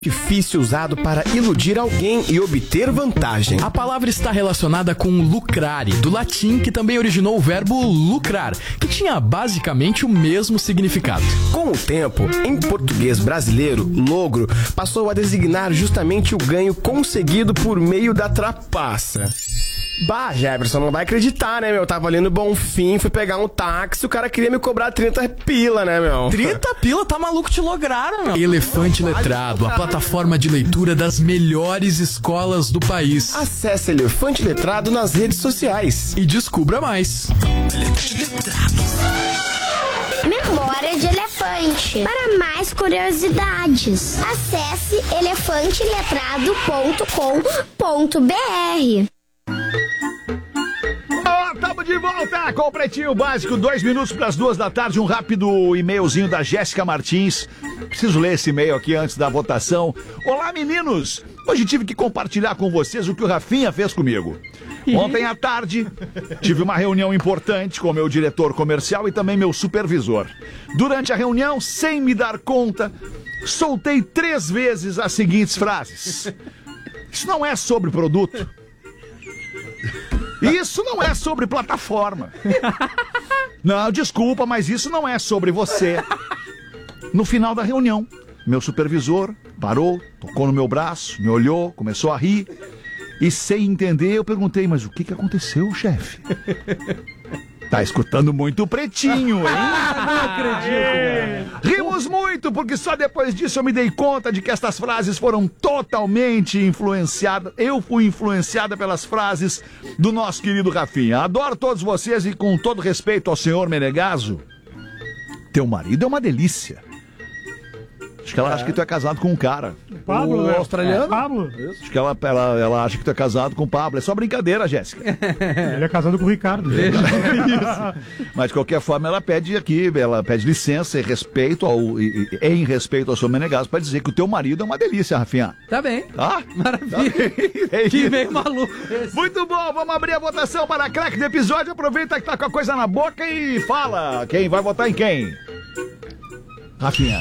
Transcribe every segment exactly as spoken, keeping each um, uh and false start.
Artifício usado para iludir alguém e obter vantagem. A palavra está relacionada com lucrare, do latim, que também originou o verbo lucrar, que tinha basicamente o mesmo significado. Com o tempo, em português brasileiro, logro passou a designar justamente o ganho conseguido por meio da trapaça. Bah, Jefferson, não vai acreditar, né, meu? Tava ali no Bonfim, fui pegar um táxi, o cara queria me cobrar trinta pila, né, meu? trinta pila? Tá maluco, te lograram, meu. Elefante Letrado, a plataforma de leitura das melhores escolas do país. Acesse Elefante Letrado nas redes sociais e descubra mais. Elefante Letrado. Memória de elefante. Para mais curiosidades, acesse elefante letrado ponto com ponto b r. Estamos de volta com o Pretinho Básico, dois minutos para as duas da tarde, um rápido e-mailzinho da Jéssica Martins. Preciso ler esse e-mail aqui antes da votação. Olá, meninos! Hoje tive que compartilhar com vocês o que o Rafinha fez comigo. Ontem à tarde, tive uma reunião importante com meu diretor comercial e também meu supervisor. Durante a reunião, sem me dar conta, soltei três vezes as seguintes frases. Isso não é sobre produto. Isso não é sobre plataforma. Não, desculpa, mas isso não é sobre você. No final da reunião, meu supervisor parou, tocou no meu braço, me olhou, começou a rir. E sem entender, eu perguntei, mas o que que aconteceu, chefe? Tá escutando muito o Pretinho, hein? Não acredito. Rimos muito, porque só depois disso eu me dei conta de que estas frases foram totalmente influenciadas. Eu fui influenciada pelas frases do nosso querido Rafinha. Adoro todos vocês e com todo respeito ao senhor Menegaso, teu marido é uma delícia. Acho que ela é. acha que tu é casado com um cara. Pablo, o australiano? É, Pablo. Acho que ela, ela, ela acha que tu é casado com o Pablo. É só brincadeira, Jéssica. Ele é casado com o Ricardo. Isso. Mas de qualquer forma, ela pede aqui, ela pede licença e respeito ao, e, e, em respeito ao seu Menegaso para dizer que o teu marido é uma delícia, Rafinha. Tá bem. Tá? Maravilha. Tá bem. Que meio maluco esse. Muito bom, vamos abrir a votação para a craque do episódio. Aproveita que tá com a coisa na boca e fala. Quem vai votar em quem? Rafinha.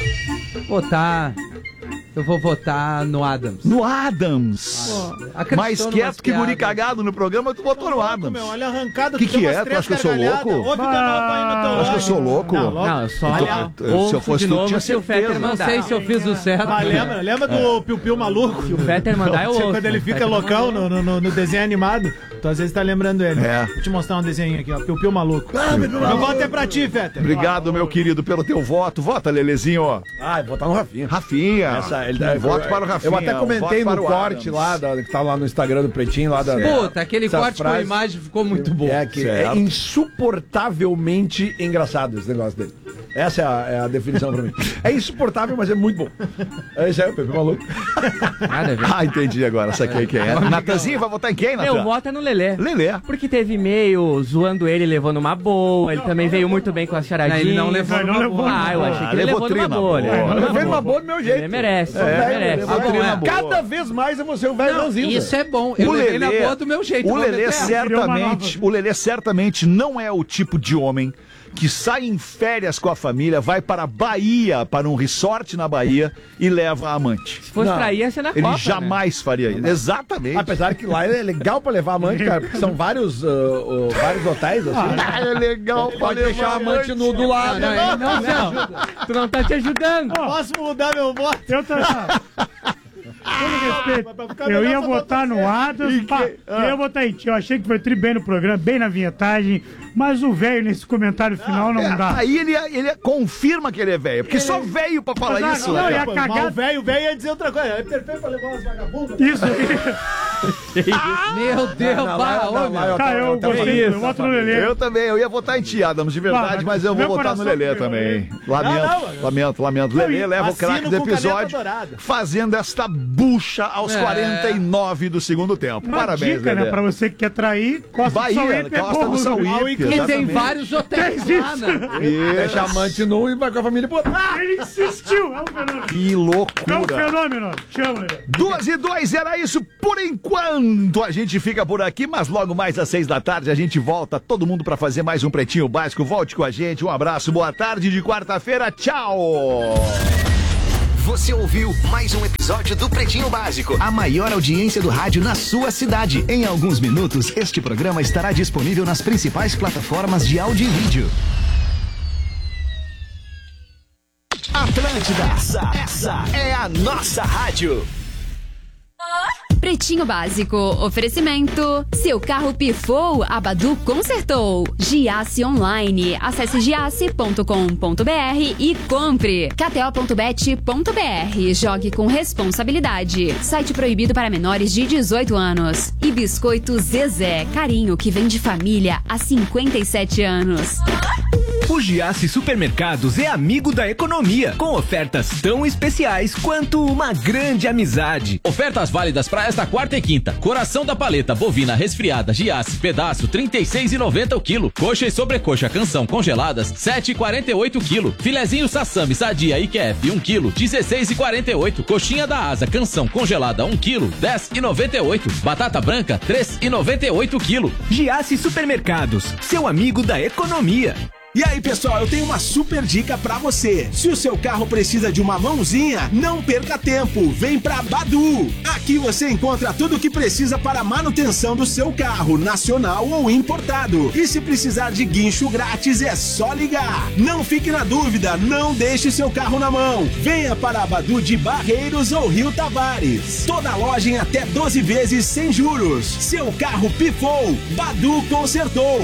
Votar. Eu vou votar no Adams. No Adams. Ah, mais quieto que guri cagado no programa, tu votou no Adams. Meu, olha a arrancada. O que, que é? Tu acha que eu sou louco? Ouve de novo aí no teu Acho que eu sou louco? Não, não eu só olha, se eu fosse de novo, tu, tinha se o Fetter mandar. Não sei se eu fiz o certo. Ah, lembra, lembra do Piu Piu maluco? Se o Fetter mandar, eu ouço. Quando ele fica loucão no, no, no desenho animado, tu às vezes tá lembrando ele. É. Vou te mostrar um desenho aqui, ó. Piu Piu maluco. Ah, meu voto é pra ti, Fetter. Obrigado, meu querido, pelo teu voto. Vota, Lelezinho, ó. Ah, vou votar no Rafinha. Rafinha. Essa, ele, um voto para o Rafinha. Eu até comentei no corte lá, da, que tá lá no Instagram do Pretinho, lá da... Puta, aquele corte frase, com a imagem ficou muito bom. É, que é insuportavelmente engraçado esse negócio dele. Essa é a, é a definição pra mim. É insuportável, mas é muito bom. Esse é o Pepe Maluco. Ah, entendi agora. Saquei quem é. Natanzinho vai votar em quem, Natan? Meu voto é no Lelê. Lelê. Porque teve e-mail zoando ele, levando uma boa. Ele também veio muito bem com as charadinhas. Ele não levou não, numa levou. boa. Ah, eu achei que ele levou levou numa boa. Eu levei numa boa do meu jeito. Ele merece, É, ele merece. levou Ah, numa é. boa. Cada vez mais eu vou ser o velho ranzinho. Isso é bom. Eu O levei na Lelê- boa do meu jeito. O vou Lelê meter. certamente, o Lelê certamente não é o tipo de homem que sai em férias com a família, vai para a Bahia, para um resort na Bahia e leva a amante. Se fosse Não. pra ir, ia ser na Ele Copa, jamais faria isso. Exatamente. Apesar que lá é legal pra levar amante, cara, porque são vários, uh, uh, vários hotéis, assim. Ah, é legal. Pode deixar a amante nu do lado. Não, não, não, não, não. Tu não tá te ajudando. Posso mudar meu voto? Eu tô. Com respeito, eu ia votar no Adams, pá, eu ia votar em ti. Eu achei que foi tri bem no programa, bem na vinhetagem, mas o velho nesse comentário final não É, dá. aí ele, ele confirma que ele é velho, porque só velho pra falar Mas, isso. não, né, e a cara? cagada- Mas o velho, o velho ia dizer outra coisa. É perfeito pra levar umas vagabundas. Isso, Meu Deus, para, ô, meu. cara, eu gostei, eu voto no Lelê. Eu também, eu ia votar em ti, Adams, de verdade, Não, mas eu vou meu votar no coração Lelê quebrou, também. Lamento, Não, não, lamento, lamento. Lelê leva o assino craque do com caneta episódio, dourada. fazendo esta bucha aos É. quarenta e nove do segundo tempo. Uma Parabéns, dica, Lelê. né, pra você que quer trair, Costa do Bahia, Sauípe é Costa bom. do Sauípe, E tem exatamente. vários hotéis lá, né? Deixa a amante nu e vai com a família pro outro. Ah, ele insistiu, é um fenômeno. Que É um loucura. fenômeno, chama, Lelê. Duas e dois, era isso por enquanto. A gente fica por aqui, mas logo mais às seis da tarde a gente volta, todo mundo pra fazer mais um Pretinho Básico. Volte com a gente, um abraço, boa tarde de quarta-feira, tchau! Você ouviu mais um episódio do Pretinho Básico, a maior audiência do rádio na sua cidade. Em alguns minutos, este programa estará disponível nas principais plataformas de áudio e vídeo. Atlântida, essa, essa é a nossa rádio. Pretinho Básico, oferecimento. Seu carro pifou, a Badu consertou. Giasse Online, acesse giasse ponto com ponto br e compre. K T O ponto bet ponto br, jogue com responsabilidade. Site proibido para menores de dezoito anos. E Biscoito Zezé, carinho que vem de família há cinquenta e sete anos. O Giasse Supermercados é amigo da economia, com ofertas tão especiais quanto uma grande amizade. Ofertas válidas para esta quarta e quinta. Coração da paleta bovina resfriada Giasse, pedaço trinta e seis reais e noventa centavos o quilo. Coxa e sobrecoxa canção congeladas sete reais e quarenta e oito centavos o quilo. Filezinho sassami sadia I Q F um quilo, dezesseis reais e quarenta e oito centavos. Coxinha da asa canção congelada um quilo, dez reais e noventa e oito centavos. Batata branca três reais e noventa e oito centavos o quilo. Giasse Supermercados, seu amigo da economia. E aí, pessoal, eu tenho uma super dica pra você. Se o seu carro precisa de uma mãozinha, não perca tempo. Vem pra Badu. Aqui você encontra tudo o que precisa para a manutenção do seu carro, nacional ou importado. E se precisar de guincho grátis, é só ligar. Não fique na dúvida, não deixe seu carro na mão. Venha para a Badu de Barreiros ou Rio Tavares. Toda loja em até doze vezes sem juros. Seu carro pifou, Badu consertou.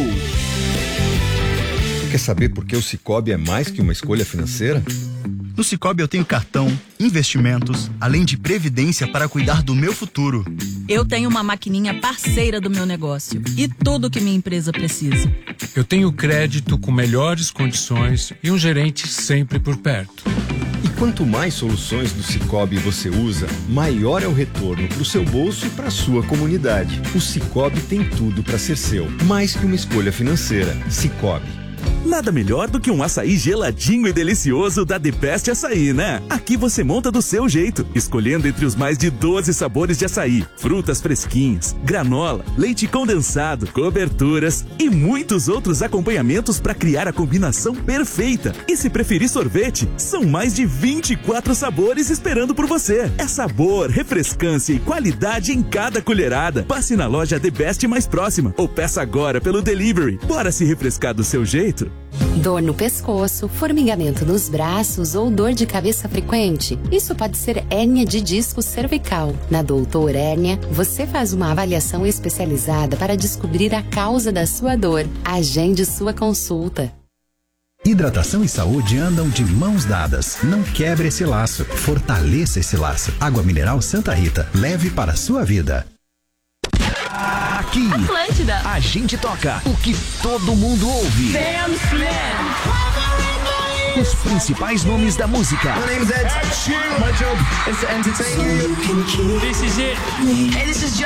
Quer saber por que o Sicoob é mais que uma escolha financeira? No Sicoob eu tenho cartão, investimentos, além de previdência para cuidar do meu futuro. Eu tenho uma maquininha parceira do meu negócio e tudo que minha empresa precisa. Eu tenho crédito com melhores condições e um gerente sempre por perto. E quanto mais soluções do Sicoob você usa, maior é o retorno para o seu bolso e para a sua comunidade. O Sicoob tem tudo para ser seu, mais que uma escolha financeira. Sicoob. Nada melhor do que um açaí geladinho e delicioso da The Best Açaí, né? Aqui você monta do seu jeito, escolhendo entre os mais de doze sabores de açaí, frutas fresquinhas, granola, leite condensado, coberturas e muitos outros acompanhamentos para criar a combinação perfeita. E se preferir sorvete, são mais de vinte e quatro sabores esperando por você. É sabor, refrescância e qualidade em cada colherada. Passe na loja The Best mais próxima ou peça agora pelo delivery. Bora se refrescar do seu jeito? Dor no pescoço, formigamento nos braços ou dor de cabeça frequente? Isso pode ser hérnia de disco cervical. Na Doutor Hérnia, você faz uma avaliação especializada para descobrir a causa da sua dor. Agende sua consulta. Hidratação e saúde andam de mãos dadas. Não quebre esse laço, fortaleça esse laço. Água mineral Santa Rita, leve para a sua vida. Aqui, Atlântida. A gente toca o que todo mundo ouve. Os principais nomes da música. My name is Ed Sheeran. My job is to entertain you. This is it. Hey, this is